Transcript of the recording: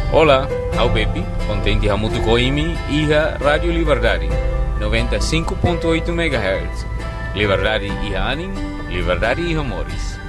Olá, ao Pepe, contente hamutu koimi iha Radio Liberdade, 95.8 MHz. Liberdade iha aning, liberdade iha moris.